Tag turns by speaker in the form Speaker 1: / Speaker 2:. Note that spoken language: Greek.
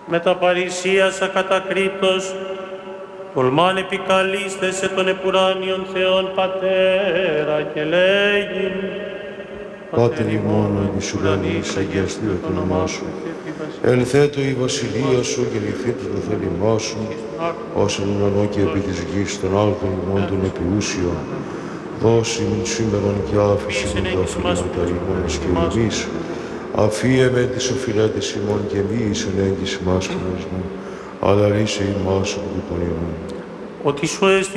Speaker 1: με τα παρησίασα κατακρύπτος, τολμάν επικαλείστε τον επουράνιον Θεόν Πατέρα και λέγειν,
Speaker 2: Πάτερ ημών εις ουρανής, αγιαστείτε το όνομά σου. Ελθέτω η βασιλεία σου, γεννηθείτε το θέλημά σου, ως εν ουρανό και επί της γης, των άλκων ημών των επιούσιων. Δώσει μην σήμερον και άφηση μην τα οφειλήματα ημών και εμείς. Αφίεμεν τις οφειλέτες ημών και μη εις ενέγγις ημάς κοινός μου, αλλά ρίσε ημάς από του πονηρού.
Speaker 1: ότι σου